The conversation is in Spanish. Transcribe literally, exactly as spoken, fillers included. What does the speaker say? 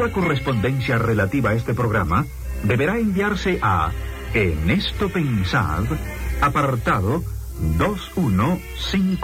Toda correspondencia relativa a este programa deberá enviarse a En esto pensad, apartado dos uno cinco.